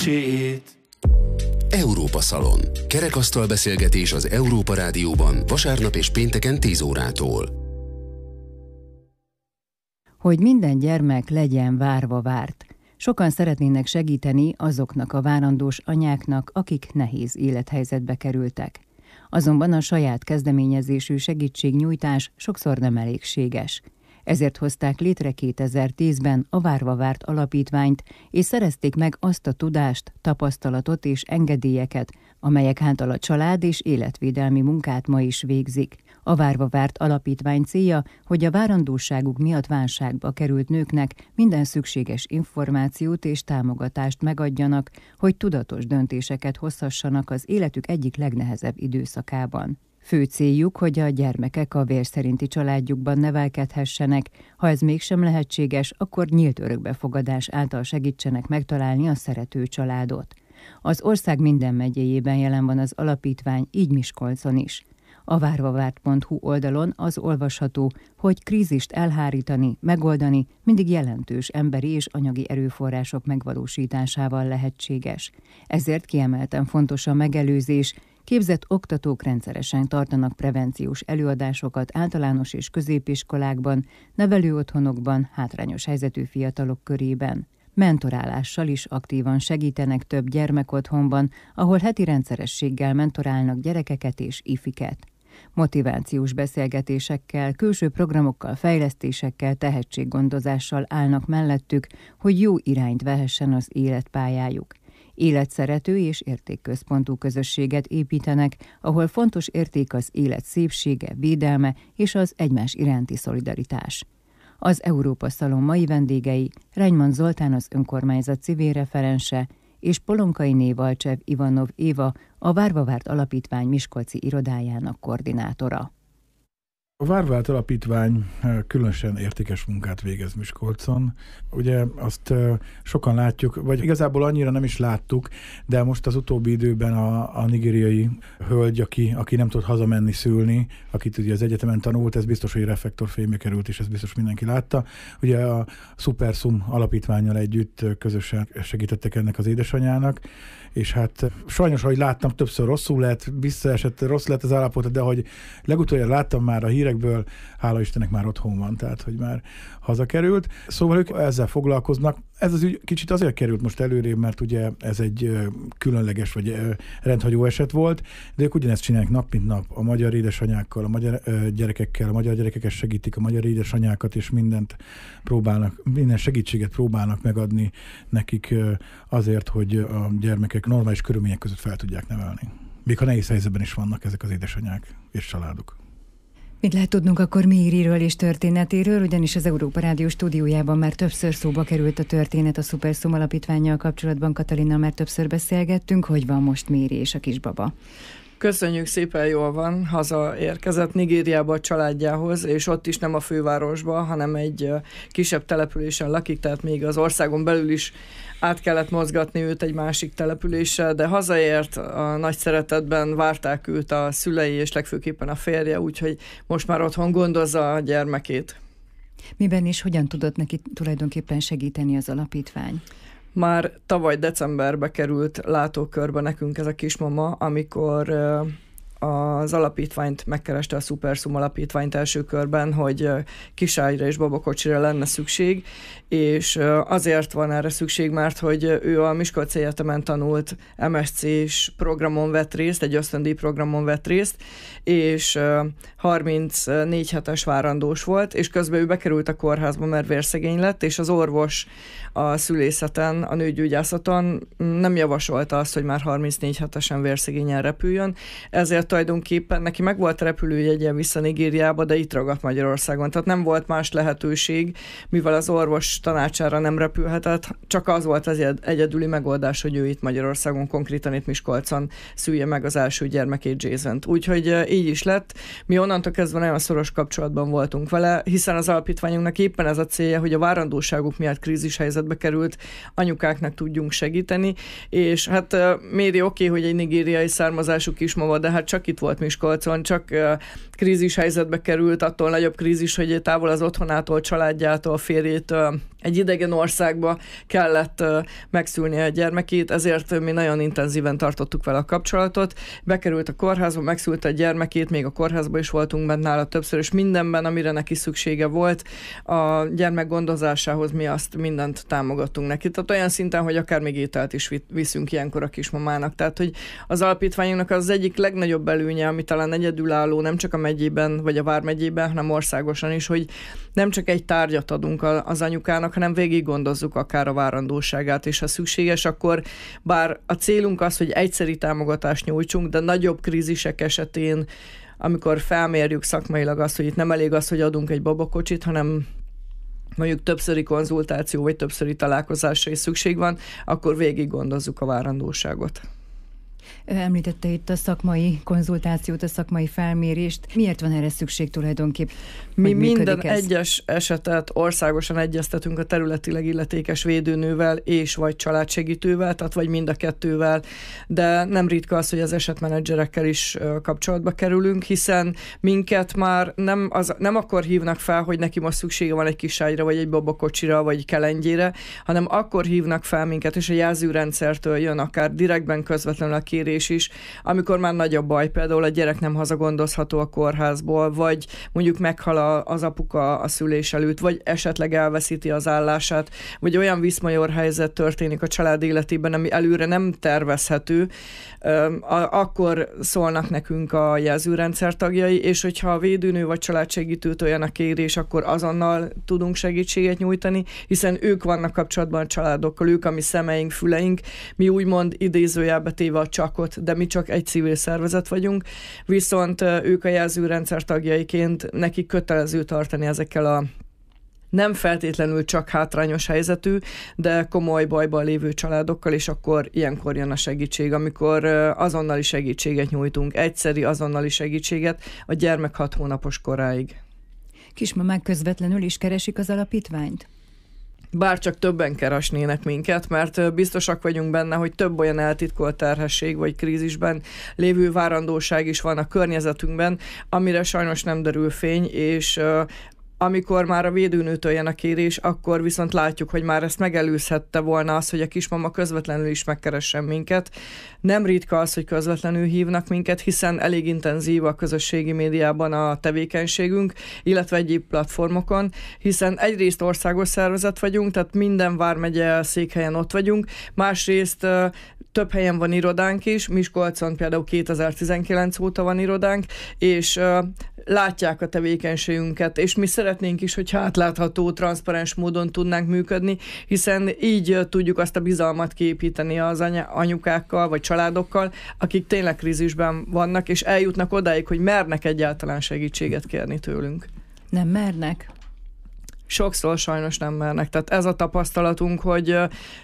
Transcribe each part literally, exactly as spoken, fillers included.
kicsit. Európa Szalon. Kerekasztal beszélgetés az Európa Rádióban vasárnap és pénteken tíz órától. Hogy minden gyermek legyen várva várt. Sokan szeretnének segíteni azoknak a várandós anyáknak, akik nehéz élethelyzetbe kerültek. Azonban a saját kezdeményezésű segítségnyújtás sokszor nem elégséges. Ezért hozták létre kétezer-tízben a Várva Várt alapítványt, és szerezték meg azt a tudást, tapasztalatot és engedélyeket, amelyek által a család és életvédelmi munkát ma is végzik. A Várva Várt alapítvány célja, hogy a várandóságuk miatt válságba került nőknek minden szükséges információt és támogatást megadjanak, hogy tudatos döntéseket hozhassanak az életük egyik legnehezebb időszakában. Fő céljuk, hogy a gyermekek a vér szerinti családjukban nevelkedhessenek, ha ez mégsem lehetséges, akkor nyílt örökbefogadás által segítsenek megtalálni a szerető családot. Az ország minden megyéjében jelen van az alapítvány, így Miskolcon is. A várvavárt pont hu oldalon az olvasható, hogy krízist elhárítani, megoldani mindig jelentős emberi és anyagi erőforrások megvalósításával lehetséges. Ezért kiemelten fontos a megelőzés. Képzett oktatók rendszeresen tartanak prevenciós előadásokat általános és középiskolákban, nevelőotthonokban, hátrányos helyzetű fiatalok körében. Mentorálással is aktívan segítenek több gyermekotthonban, ahol heti rendszerességgel mentorálnak gyerekeket és ifiket. Motivációs beszélgetésekkel, külső programokkal, fejlesztésekkel, tehetséggondozással állnak mellettük, hogy jó irányt vehessen az életpályájuk. Életszerető és értékközpontú közösséget építenek, ahol fontos érték az élet szépsége, védelme és az egymás iránti szolidaritás. Az Európa Szalon mai vendégei Reinyman Zoltán, az önkormányzat civil referense, és Polonkainé Valcsev Ivanov Éva, a Várva Várt Alapítvány miskolci irodájának koordinátora. A Várva Várt Alapítvány különösen értékes munkát végez Miskolcon. Ugye azt sokan látjuk, vagy igazából annyira nem is láttuk, de most az utóbbi időben a, a nigériai hölgy, aki, aki nem tudott hazamenni szülni, akit ugye az egyetemen tanult, ez biztos, hogy reflektorfénybe került, és ez biztos mindenki látta. Ugye a Supersum alapítvánnyal együtt közösen segítettek ennek az édesanyának, és hát sajnos, ahogy láttam, többször rosszul lett, visszaesett, rossz lett az állapota, de ahogy legutoljára láttam már a hírekből, hála Istennek már otthon van, tehát hogy már hazakerült. Szóval ők ezzel foglalkoznak. Ez az ügy kicsit azért került most előrébb, mert ugye ez egy különleges vagy rendhagyó eset volt, de ők ugyanezt csinálják nap mint nap a magyar édesanyákkal, a magyar gyerekekkel, a magyar gyerekeket segítik, a magyar édesanyákat, és mindent próbálnak, minden segítséget próbálnak megadni nekik azért, hogy a gyermekek normális körülmények között fel tudják nevelni. Még ha nehéz helyzetben is vannak ezek az édesanyák és családok. Mit lehet tudnunk akkor Mériről és történetéről, ugyanis az Európa Rádió stúdiójában már többször szóba került a történet a Supersum alapítvánnyal kapcsolatban. Katalinnal már többször beszélgettünk. Hogy van most Méri és a kisbaba? Köszönjük szépen, jól van. Hazaérkezett Nigériába a családjához, és ott is nem a fővárosba, hanem egy kisebb településen lakik, tehát még az országon belül is át kellett mozgatni őt egy másik településre, de hazaért, a nagy szeretetben várták őt a szülei, és legfőképpen a férje, úgyhogy most már otthon gondozza a gyermekét. Miben és hogyan tudott neki tulajdonképpen segíteni az alapítvány? Már tavaly decemberbe került látókörbe nekünk ez a kismama, amikor az alapítványt megkereste, a Supersum alapítványt első körben, hogy kiságyra és babakocsira lenne szükség, és azért van erre szükség, mert hogy ő a Miskolci Egyetemen tanult em es cés programon vett részt, egy ösztöndíj programon vett részt, és harmincnégy hetes várandós volt, és közben ő bekerült a kórházba, mert vérszegény lett, és az orvos a szülészeten, a nőgyógyászaton nem javasolta azt, hogy már harmincnégy hetesen vérszegényen repüljön, ezért tulajdonképpen neki meg volt repülőjegye vissza Nigériába, de itt ragadt Magyarországon. Tehát nem volt más lehetőség, mivel az orvos tanácsára nem repülhetett, csak az volt az egyedüli megoldás, hogy ő itt Magyarországon, konkrétan itt Miskolcon szülje meg az első gyermekét, Jasont. Úgyhogy így is lett. Mi onnantól kezdve nagyon szoros kapcsolatban voltunk vele, hiszen az alapítványunknak éppen ez a célja, hogy a várandóságuk miatt krízis helyzetbe került anyukáknak tudjunk segíteni, és hát Méri oké, okay, hogy egy nigériai származású kismama, de hát csak itt volt Miskolcon, csak krízis helyzetbe került, attól nagyobb krízis, hogy távol az otthonától, családjától, férjétől, egy idegen országba kellett megszülni a gyermekét, ezért mi nagyon intenzíven tartottuk vele a kapcsolatot. Bekerült a kórházba, megszülte a gyermekét, még a kórházba is voltunk bent nála többször, és mindenben, amire neki szüksége volt, a gyermek gondozásához mi azt mindent támogattunk neki. Tehát olyan szinten, hogy akár még ételt is viszünk ilyenkor a kismamának. Tehát, hogy az alapítványunknak az egyik legnagyobb előnye, ami talán egyedülálló, nem csak a megyében, vagy a vármegyében, hanem országosan is, hogy nem csak egy tárgyat adunk az anyukának, hanem végig gondozzuk akár a várandóságát, és ha szükséges, akkor bár a célunk az, hogy egyszeri támogatást nyújtsunk, de nagyobb krízisek esetén, amikor felmérjük szakmailag azt, hogy itt nem elég az, hogy adunk egy babakocsit, hanem mondjuk többszöri konzultáció, vagy többszöri találkozásra is szükség van, akkor végig gondozzuk a várandóságot. Említette itt a szakmai konzultációt, a szakmai felmérést. Miért van erre szükség tulajdonképp? Mi minden egyes esetet országosan egyeztetünk a területileg illetékes védőnővel és vagy családsegítővel, tehát vagy mind a kettővel, de nem ritka az, hogy az esetmenedzserekkel is kapcsolatba kerülünk, hiszen minket már nem, az, nem akkor hívnak fel, hogy neki most szüksége van egy kiságyra, vagy egy babakocsira, vagy egy kelengyére, hanem akkor hívnak fel minket, és a jelzőrendszertől jön akár direktben közvetlenül a kérés is, amikor már nagy a baj, például a gyerek nem hazagondozható a kórházból, vagy mondjuk meghal az apuka a szülés előtt, vagy esetleg elveszíti az állását, vagy olyan viszmajor helyzet történik a család életében, ami előre nem tervezhető, akkor szólnak nekünk a jelzőrendszer tagjai, és hogyha a védőnő vagy családsegítőtől jön a kérés, akkor azonnal tudunk segítséget nyújtani, hiszen ők vannak kapcsolatban a családokkal, ők a mi szemeink, füleink, mi úgymond idézőjelbe téve a csakot, de mi csak egy civil szervezet vagyunk, viszont ők a jelzőrendszer tagjaiként nekik kötelező tartani ezekkel a nem feltétlenül csak hátrányos helyzetű, de komoly bajban lévő családokkal, és akkor ilyenkor jön a segítség, amikor azonnali segítséget nyújtunk, egyszeri azonnali segítséget a gyermek hat hónapos koráig. Kismamák közvetlenül is keresik az alapítványt? Bár csak többen keresnének minket, mert biztosak vagyunk benne, hogy több olyan eltitkolt terhesség vagy krízisben lévő várandóság is van a környezetünkben, amire sajnos nem derül fény, és amikor már a védőnőtől jön a kérés, akkor viszont látjuk, hogy már ezt megelőzhette volna az, hogy a kismama közvetlenül is megkeressen minket. Nem ritka az, hogy közvetlenül hívnak minket, hiszen elég intenzív a közösségi médiában a tevékenységünk, illetve egyéb platformokon, hiszen egyrészt országos szervezet vagyunk, tehát minden vármegye székhelyen ott vagyunk, másrészt több helyen van irodánk is, Miskolcon például kétezer-tizenkilenc óta van irodánk, és látják a tevékenységünket, és mi szeretnénk is, hogyha átlátható, transzparens módon tudnánk működni, hiszen így tudjuk azt a bizalmat kiépíteni az anya, anyukákkal, vagy családokkal, akik tényleg krízisben vannak, és eljutnak odáig, hogy mernek egyáltalán segítséget kérni tőlünk. Nem mernek? Sokszor sajnos nem mernek. Tehát ez a tapasztalatunk, hogy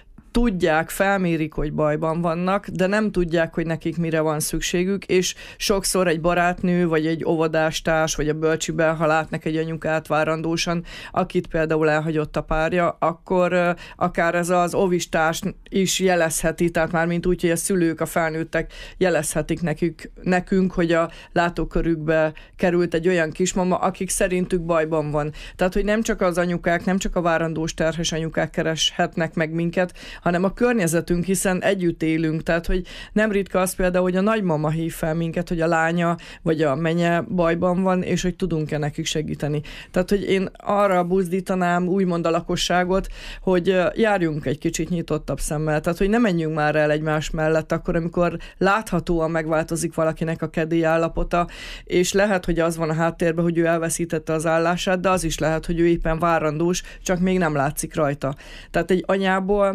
tudják, felmérik, hogy bajban vannak, de nem tudják, hogy nekik mire van szükségük, és sokszor egy barátnő, vagy egy óvodástárs, vagy a bölcsiben, ha látnak egy anyukát várandósan, akit például elhagyott a párja, akkor akár ez az óvistárs is jelezheti, tehát már mint úgy, hogy a szülők, a felnőttek jelezhetik nekük, nekünk, hogy a látókörükbe került egy olyan kismama, akik szerintük bajban van. Tehát, hogy nem csak az anyukák, nem csak a várandós terhes anyukák kereshetnek meg minket, hanem a környezetünk, hiszen együtt élünk. Tehát, hogy nem ritka az például, hogy a nagymama hív fel minket, hogy a lánya vagy a menye bajban van, és hogy tudunk-e nekik segíteni. Tehát, hogy én arra buzdítanám úgymond a lakosságot, hogy járjunk egy kicsit nyitottabb szemmel. Tehát, hogy ne menjünk már el egymás mellett akkor, amikor láthatóan megváltozik valakinek a kedély állapota, és lehet, hogy az van a háttérben, hogy ő elveszítette az állását, de az is lehet, hogy ő éppen várandós, csak még nem látszik rajta. Tehát egy anyából,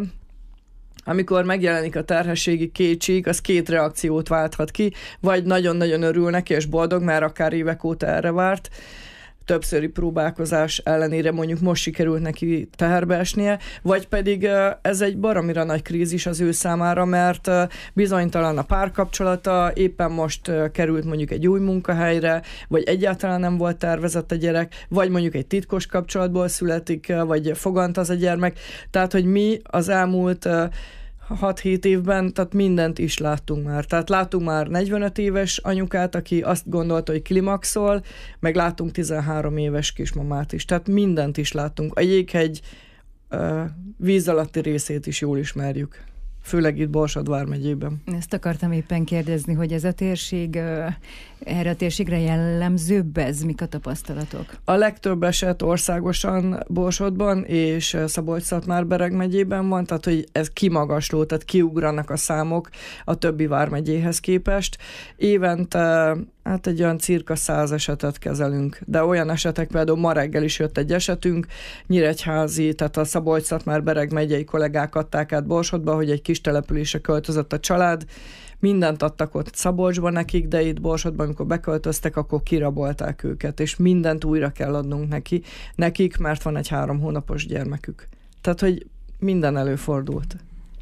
amikor megjelenik a terhességi kétség, az két reakciót válthat ki, vagy nagyon-nagyon örül neki és boldog, mert akár évek óta erre várt, többszöri próbálkozás ellenére mondjuk most sikerült neki teherbe esnie, vagy pedig ez egy baromira nagy krízis az ő számára, mert bizonytalan a párkapcsolata, éppen most került mondjuk egy új munkahelyre, vagy egyáltalán nem volt tervezett a gyerek, vagy mondjuk egy titkos kapcsolatból születik, vagy fogant az a gyermek. Tehát, hogy mi az elmúlt hat-hét évben, tehát mindent is láttunk már. Tehát láttunk már negyvenöt éves anyukát, aki azt gondolta, hogy klimaxol, meg láttunk tizenhárom éves kismamát is. Tehát mindent is láttunk. A jéghegy uh, víz alatti részét is jól ismerjük. Főleg itt Borsod vármegyében. Ezt akartam éppen kérdezni, hogy ez a térség, erre a térségre jellemzőbb ez, mik a tapasztalatok? A legtöbb eset országosan Borsodban és Szabolcs-Szatmár-Bereg megyében van, tehát hogy ez kimagasló, tehát kiugranak a számok a többi vármegyéhez képest. Évente hát egy olyan cirka száz esetet kezelünk, de olyan esetek, például ma reggel is jött egy esetünk, nyíregyházi, tehát a Szabolcs-Szatmár-Bereg megyei kollégák adták át Borsodba, hogy egy kis településre költözött a család, mindent adtak ott Szabolcsban nekik, de itt Borsodban, amikor beköltöztek, akkor kirabolták őket, és mindent újra kell adnunk neki, nekik, mert van egy három hónapos gyermekük. Tehát, hogy minden előfordult.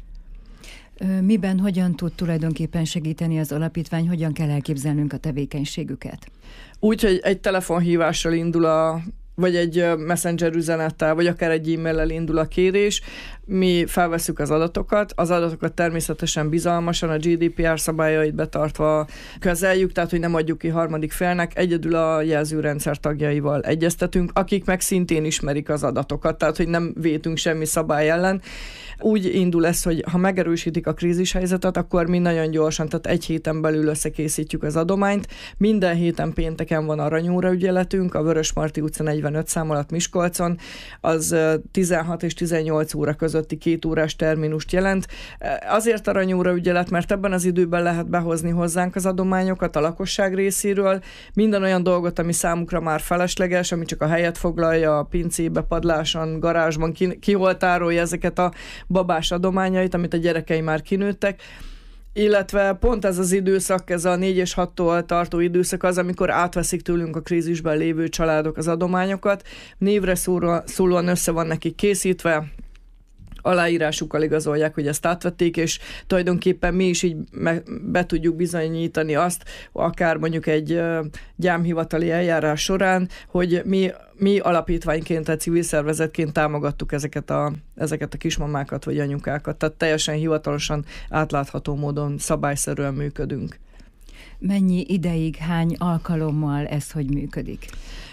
Miben, hogyan tud tulajdonképpen segíteni az alapítvány, hogyan kell elképzelnünk a tevékenységüket? Úgy, hogy egy telefonhívással indul a vagy egy messenger üzenettel, vagy akár egy e-maillel indul a kérés. Mi felveszük az adatokat, az adatokat természetesen bizalmasan, a gé dé pé er szabályait betartva kezeljük, tehát hogy nem adjuk ki harmadik félnek, egyedül a jelzőrendszer tagjaival egyeztetünk, akik meg szintén ismerik az adatokat, tehát hogy nem vétünk semmi szabály ellen. Úgy indul ez, hogy ha megerősítik a krízishelyzetet, akkor mi nagyon gyorsan, tehát egy héten belül összekészítjük az adományt. Minden héten pénteken van aranyóra ügyeletünk, a Vörösmarty utca negyvenöt szám alatt Miskolcon, az tizenhat és tizennyolc óra közötti két órás terminust jelent. Azért aranyóra ügyelet, mert ebben az időben lehet behozni hozzánk az adományokat a lakosság részéről, minden olyan dolgot, ami számukra már felesleges, ami csak a helyet foglalja, a pincébe, padláson, garázsban, ki, ki hol tárolja ezeket a babás adományait, amit a gyerekei már kinőttek, illetve pont ez az időszak, ez a négy és hattól tartó időszak az, amikor átveszik tőlünk a krízisben lévő családok az adományokat, névre szólóan össze van nekik készítve, aláírásukkal igazolják, hogy ezt átvették, és tulajdonképpen mi is így be tudjuk bizonyítani azt, akár mondjuk egy gyámhivatali eljárás során, hogy mi, mi alapítványként, tehát civil szervezetként támogattuk ezeket a, ezeket a kismamákat vagy anyukákat. Tehát teljesen hivatalosan, átlátható módon, szabályszerűen működünk. Mennyi ideig, hány alkalommal ez hogy működik?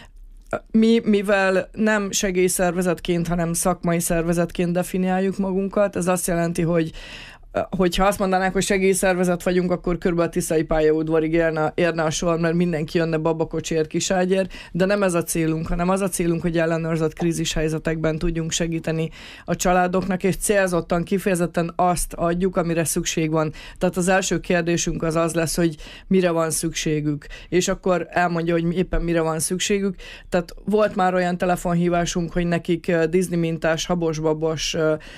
Mi, mivel nem segélyszervezetként, hanem szakmai szervezetként definiáljuk magunkat, ez azt jelenti, hogy hogyha azt mondanák, hogy segélyszervezet vagyunk, akkor körülbelül a Tiszai pályaudvarig érne, érne a sor, mert mindenki jönne babakocsiért, kiságyer, de nem ez a célunk, hanem az a célunk, hogy ellenőrzött krízishelyzetekben tudjunk segíteni a családoknak, és célzottan, kifejezetten azt adjuk, amire szükség van. Tehát az első kérdésünk az az lesz, hogy mire van szükségük, és akkor elmondja, hogy éppen mire van szükségük. Tehát volt már olyan telefonhívásunk, hogy nekik Disney mintás, habos-babos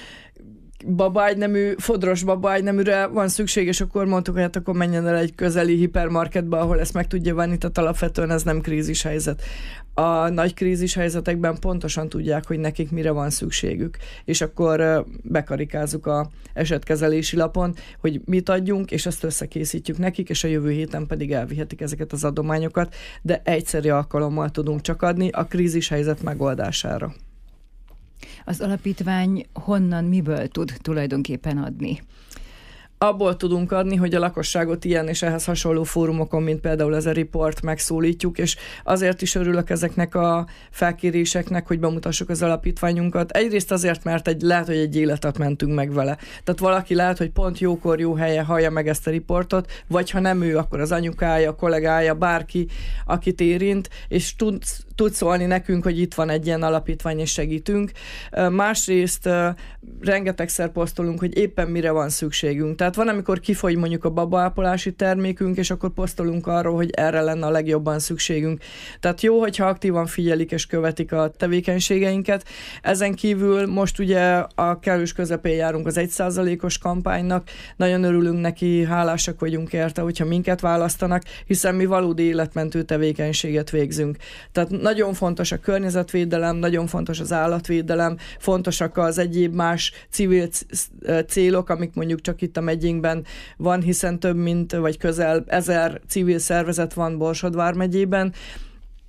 babágynemű, fodros babágyneműre van szükség, és akkor mondtuk, hogy hát akkor menjen el egy közeli hipermarketbe, ahol ezt meg tudja venni, tehát alapvetően ez nem krízishelyzet. A nagy krízishelyzetekben pontosan tudják, hogy nekik mire van szükségük, és akkor bekarikázzuk a esetkezelési lapon, hogy mit adjunk, és ezt összekészítjük nekik, és a jövő héten pedig elvihetik ezeket az adományokat, de egyszeri alkalommal tudunk csak adni a krízishelyzet megoldására. Az alapítvány honnan, miből tud tulajdonképpen adni? Abból tudunk adni, hogy a lakosságot ilyen és ehhez hasonló fórumokon, mint például ez a Report, megszólítjuk, és azért is örülök ezeknek a felkéréseknek, hogy bemutassuk az alapítványunkat. Egyrészt azért, mert egy, lehet, hogy egy életet mentünk meg vele. Tehát valaki lehet, hogy pont jókor, jó helyen hallja meg ezt a riportot, vagy ha nem ő, akkor az anyukája, a kollégája, bárki, akit érint, és tud, tud szólni nekünk, hogy itt van egy ilyen alapítvány, és segítünk. Másrészt rengetegszer posztolunk, hogy éppen mire van szükségünk. Tehát van, amikor kifogy mondjuk a babaápolási termékünk, és akkor posztolunk arról, hogy erre lenne a legjobban szükségünk. Tehát jó, hogyha aktívan figyelik és követik a tevékenységeinket. Ezen kívül most ugye a kellős közepén járunk az egy százalékos kampánynak. Nagyon örülünk neki, hálásak vagyunk érte, hogyha minket választanak, hiszen mi valódi életmentő tevékenységet végzünk. Tehát nagyon fontos a környezetvédelem, nagyon fontos az állatvédelem, fontosak az egyéb más civil célok, amik mondjuk csak itt a megyénkben van, hiszen több mint, vagy közel ezer civil szervezet van Borsod vármegyében,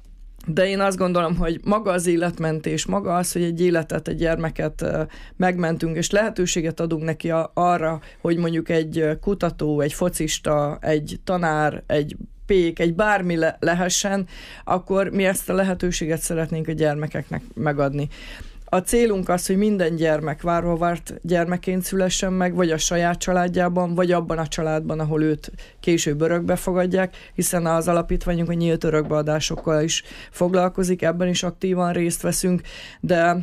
De én azt gondolom, hogy maga az életmentés, maga az, hogy egy életet, egy gyermeket megmentünk, és lehetőséget adunk neki arra, hogy mondjuk egy kutató, egy focista, egy tanár, egy pék, egy bármi le- lehessen, akkor mi ezt a lehetőséget szeretnénk a gyermekeknek megadni. A célunk az, hogy minden gyermek várva várt gyermekként szülessen meg, vagy a saját családjában, vagy abban a családban, ahol őt később örökbe fogadják, hiszen az alapítványunk a nyílt örökbeadásokkal is foglalkozik, ebben is aktívan részt veszünk, de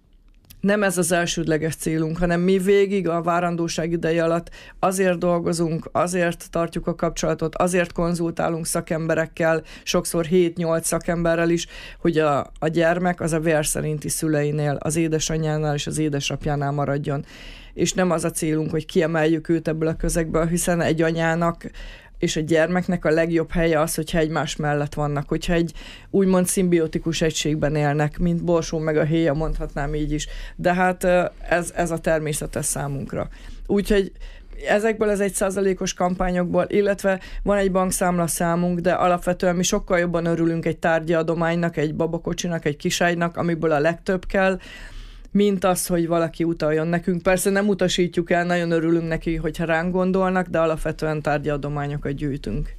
nem ez az elsődleges célunk, hanem mi végig a várandóság ideje alatt azért dolgozunk, azért tartjuk a kapcsolatot, azért konzultálunk szakemberekkel, sokszor hét-nyolc szakemberrel is, hogy a, a gyermek az a vér szerinti szüleinél, az édesanyjánál és az édesapjánál maradjon. És nem az a célunk, hogy kiemeljük őt ebből a közegből, hiszen egy anyának és a gyermeknek a legjobb helye az, hogyha egymás mellett vannak, hogyha egy úgymond szimbiotikus egységben élnek, mint Borsó meg a héja, mondhatnám így is. De hát ez, ez a természetes számunkra. Úgyhogy ezekből az egy százalékos kampányokból, illetve van egy bankszámla számunk, de alapvetően mi sokkal jobban örülünk egy tárgyi adománynak, egy babakocsinak, egy kiságynak, amiből a legtöbb kell, mint az, hogy valaki utaljon nekünk. Persze nem utasítjuk el, nagyon örülünk neki, hogyha ránk gondolnak, de alapvetően tárgyi adományokat gyűjtünk.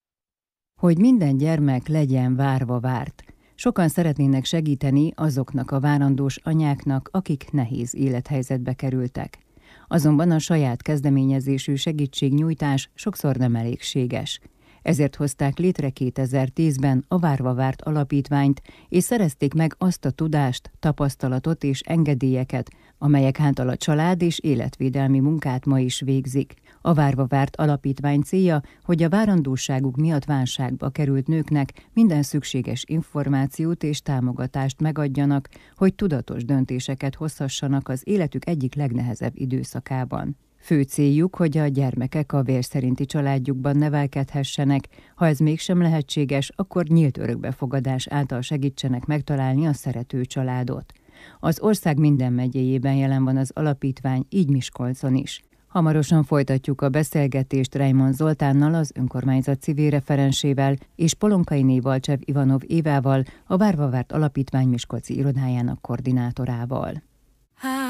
Hogy minden gyermek legyen várva várt. Sokan szeretnének segíteni azoknak a várandós anyáknak, akik nehéz élethelyzetbe kerültek. Azonban a saját kezdeményezésű segítségnyújtás sokszor nem elégséges. Ezért hozták létre kétezer-tízben a Várva Várt Alapítványt, és szerezték meg azt a tudást, tapasztalatot és engedélyeket, amelyek által a család és életvédelmi munkát ma is végzik. A Várva Várt Alapítvány célja, hogy a várandóságuk miatt válságba került nőknek minden szükséges információt és támogatást megadjanak, hogy tudatos döntéseket hozhassanak az életük egyik legnehezebb időszakában. Fő céljuk, hogy a gyermekek a vér szerinti családjukban nevelkedhessenek, ha ez mégsem lehetséges, akkor nyílt örökbefogadás által segítsenek megtalálni a szerető családot. Az ország minden megyéjében jelen van az alapítvány, így Miskolcon is. Hamarosan folytatjuk a beszélgetést Reimond Zoltánnal, az önkormányzat civil referensével, és Polonkainé Valcsev Ivanov Évával, a Várva Várt Alapítvány miskolci irodájának koordinátorával.